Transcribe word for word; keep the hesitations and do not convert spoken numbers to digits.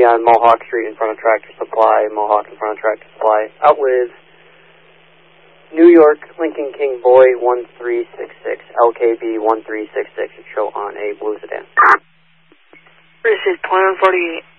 currently on Mohawk Street in front of Tractor Supply, Mohawk in front of Tractor Supply, out with New York Lincoln King Boy one three six six, L K B one three six six, show on a blue sedan. This is twenty-one forty-eight.